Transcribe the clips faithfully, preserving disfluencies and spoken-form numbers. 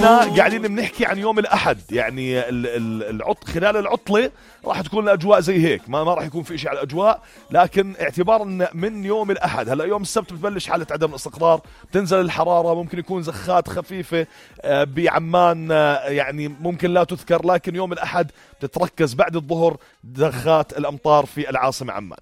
احنا قاعدين بنحكي عن يوم الأحد، يعني العط خلال العطلة راح تكون الأجواء زي هيك، ما ما راح يكون في شيء على الأجواء، لكن اعتبارا من يوم الأحد هلا يوم السبت بتبلش حالة عدم الاستقرار، بتنزل الحرارة، ممكن يكون زخات خفيفة بعمان يعني ممكن لا تذكر، لكن يوم الأحد بتتركز بعد الظهر زخات الأمطار في العاصمة عمان.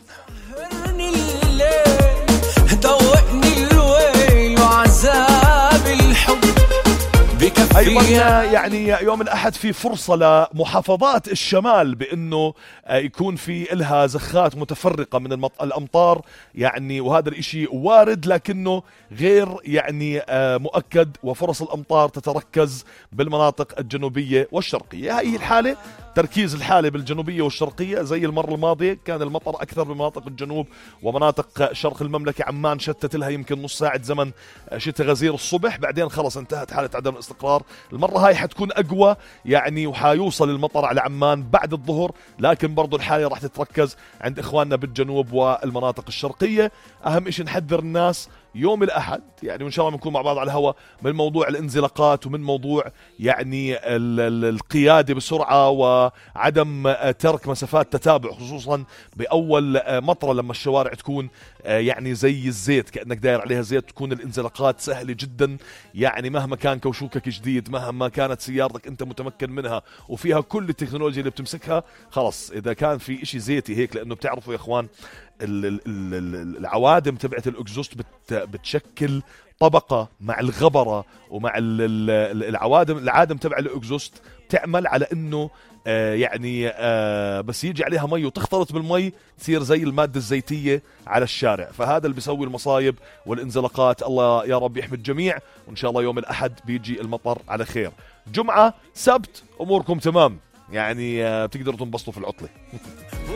دوقني الويل وعذاب الحب. أيضا يعني يوم الأحد في فرصة لمحافظات الشمال بأنه يكون في إلها زخات متفرقة من الأمطار، يعني وهذا الإشي وارد لكنه غير يعني مؤكد، وفرص الأمطار تتركز بالمناطق الجنوبية والشرقية. هاي الحالة تركيز الحالة بالجنوبية والشرقية، زي المرة الماضية كان المطر أكثر بمناطق الجنوب ومناطق شرق المملكة. عمان شتت لها يمكن نص ساعة زمن شتاء غزير الصبح، بعدين خلص انتهت حالة عدم الاستقرار. المرة هاي حتكون أقوى يعني، وحيوصل المطر على عمان بعد الظهر، لكن برضو الحالة راح تتركز عند إخواننا بالجنوب والمناطق الشرقية. أهم إشي نحذر الناس يوم الأحد يعني، وإن شاء الله بنكون مع بعض على الهواء، من موضوع الانزلاقات ومن موضوع يعني القيادة بسرعة وعدم ترك مسافات تتابع، خصوصا بأول مطرة لما الشوارع تكون يعني زي الزيت كأنك داير عليها زيت، تكون الانزلاقات سهلة جدا يعني، مهما كان كوشوكك جديد، مهما كانت سيارتك انت متمكن منها وفيها كل التكنولوجيا اللي بتمسكها، خلص إذا كان في إشي زيتي هيك، لأنه بتعرفوا يا إخوان العوادم تبعت الأكزوست بتشكل طبقة مع الغبرة ومع العوادم العادم تبع الأكزوست، تعمل على إنه آه يعني آه بس يجي عليها مي وتختلط بالمي تصير زي المادة الزيتية على الشارع، فهذا اللي بيسوي المصايب والانزلاقات. الله يا رب يحمي الجميع، وإن شاء الله يوم الأحد بيجي المطر على خير. جمعة سبت أموركم تمام يعني، آه بتقدروا تنبسطوا في العطلة.